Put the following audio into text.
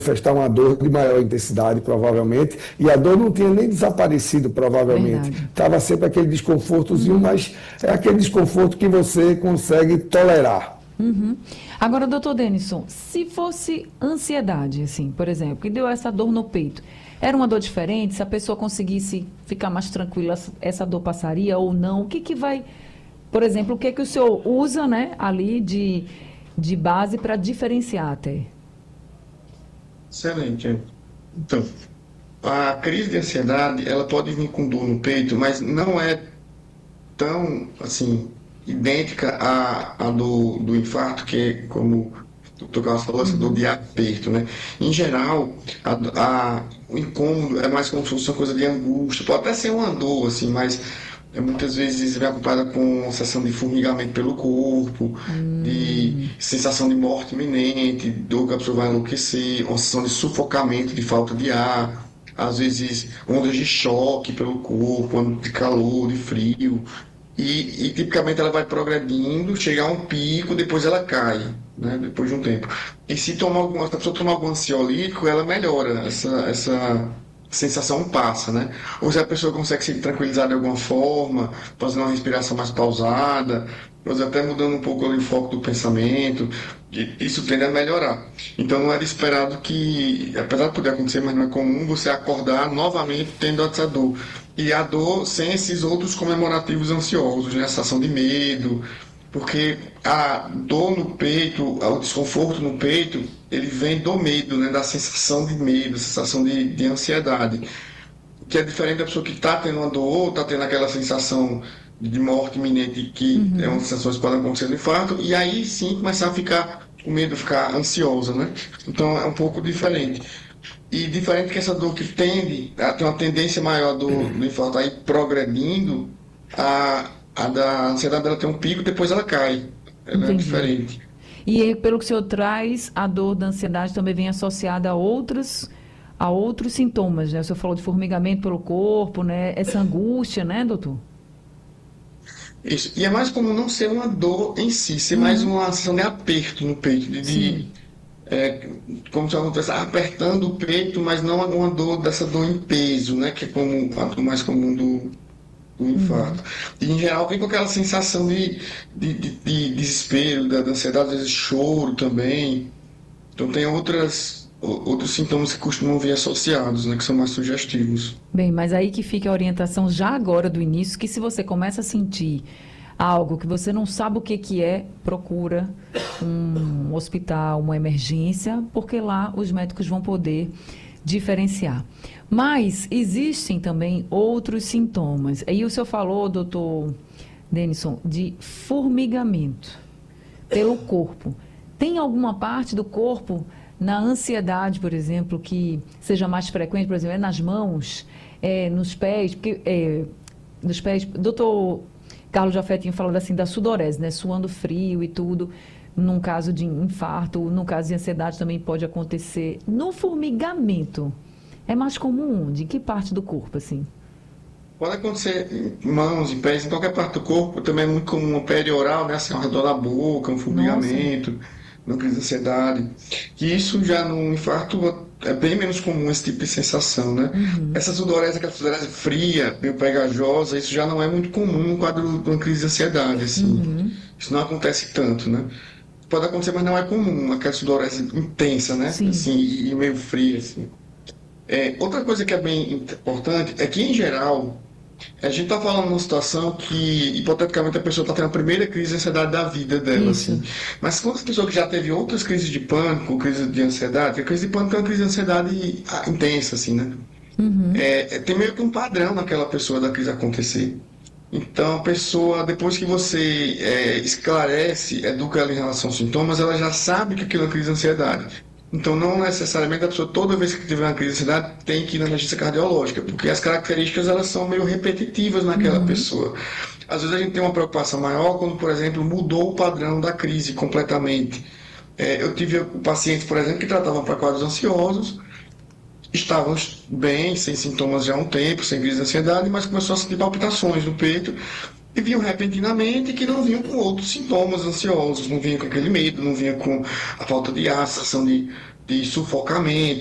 manifestar uma dor de maior intensidade, provavelmente, e a dor não tinha nem desaparecido, provavelmente. Verdade. Estava sempre aquele desconfortozinho, mas é aquele desconforto que você consegue tolerar. Uhum. Agora, doutor Denison, se fosse ansiedade, assim, por exemplo, que deu essa dor no peito, era uma dor diferente? Se a pessoa conseguisse ficar mais tranquila, essa dor passaria ou não? O que que vai, por exemplo, o que que o senhor usa, né, ali de base para diferenciar até? Excelente. Então, a crise de ansiedade, ela pode vir com dor no peito, mas não é tão, assim, idêntica à do infarto, que é como o Dr. Carlos falou, essa dor de aperto, né? Em geral, o incômodo é mais como se fosse uma coisa de angústia, pode até ser uma dor, assim, mas muitas vezes vem acompanhada com uma sensação de formigamento pelo corpo, de sensação de morte iminente, dor que a pessoa vai enlouquecer, uma sensação de sufocamento, de falta de ar, às vezes ondas de choque pelo corpo, ondas de calor, de frio. E tipicamente ela vai progredindo, chega a um pico, depois ela cai, né? Depois de um tempo. E se a pessoa tomar algum ansiolítico, ela melhora, essa sensação passa, né? Ou se a pessoa consegue se tranquilizar de alguma forma, fazendo uma respiração mais pausada, ou seja, até mudando um pouco ali o foco do pensamento, isso tende a melhorar. Então não era esperado que, apesar de poder acontecer, mas não é comum você acordar novamente tendo essa dor. E a dor sem esses outros comemorativos ansiosos, né? A sensação de medo, porque a dor no peito, o desconforto no peito, ele vem do medo, né? Da sensação de medo, sensação de ansiedade, que é diferente da pessoa que está tendo uma dor, está tendo aquela sensação de morte iminente, que é uma sensação que pode acontecer no infarto, e aí sim começar a ficar com medo, ficar ansiosa, né? Então é um pouco diferente. E diferente que essa dor que tende a ter uma tendência maior do infarto a ir progredindo, a da ansiedade ela tem um pico, depois ela cai. Ela é Entendi. diferente. E aí, pelo que o senhor traz, a dor da ansiedade também vem associada a outros sintomas, né? O senhor falou de formigamento pelo corpo, né? Essa angústia, né, doutor? Isso. E é mais comum não ser uma dor em si, ser mais Uhum. uma sensação de aperto no peito, Sim, é, como se ela estivesse apertando o peito, mas não uma dor dessa dor em peso, né? Que é como a dor mais comum do infarto. E em geral vem com aquela sensação de desespero, da ansiedade, às vezes choro também. Então tem outros sintomas que costumam vir associados, né? Que são mais sugestivos. bem, mas aí que fica a orientação já agora do início, que se você começa a sentir algo que você não sabe o que que é, procura um hospital, uma emergência, porque lá os médicos vão poder diferenciar. Mas existem também outros sintomas. Aí o senhor falou, doutor Denison, de formigamento pelo corpo. Tem alguma parte do corpo, na ansiedade, por exemplo, que seja mais frequente, por exemplo, é nas mãos, nos pés, porque nos pés, doutor Carlos Jafé tinha falado assim da sudorese, né? Suando frio e tudo. Num caso de infarto, no caso de ansiedade também pode acontecer. No formigamento, é mais comum onde? Em que parte do corpo, assim? Pode acontecer em mãos, em pés, em qualquer parte do corpo. Também é muito comum uma perioral, né? Assim, ao redor da boca, um Nossa. formigamento, uma crise de ansiedade. E isso já no infarto é bem menos comum esse tipo de sensação, né? Uhum. Essa sudorese, aquela sudorese fria, meio pegajosa, isso já não é muito comum no quadro de uma crise de ansiedade, assim. Uhum. Isso não acontece tanto, né? Pode acontecer, mas não é comum, aquela sudorese intensa, né? Sim. Assim, e meio fria, assim. Outra coisa que é bem importante é que, em geral, a gente está falando de uma situação que, hipoteticamente, a pessoa está tendo a primeira crise de ansiedade da vida dela, Isso. assim. Mas quando a pessoa que já teve outras crises de pânico, crise de ansiedade, a crise de pânico é uma crise de ansiedade intensa, assim, né? Uhum. Tem meio que um padrão naquela pessoa da crise acontecer. Então, a pessoa, depois que você esclarece, educa ela em relação aos sintomas, ela já sabe que aquilo é uma crise de ansiedade. Então, não necessariamente a pessoa, toda vez que tiver uma crise de ansiedade, tem que ir na emergência cardiológica, porque as características elas são meio repetitivas naquela Uhum. pessoa. Às vezes a gente tem uma preocupação maior quando, por exemplo, mudou o padrão da crise completamente. Eu tive pacientes, por exemplo, que tratavam para quadros ansiosos, estavam bem, sem sintomas já há um tempo, sem crise de ansiedade, mas começou a sentir palpitações no peito e vinham repentinamente que não vinham com outros sintomas ansiosos, não vinham com aquele medo, não vinham com a falta de ar, a sensação de de sufocamento.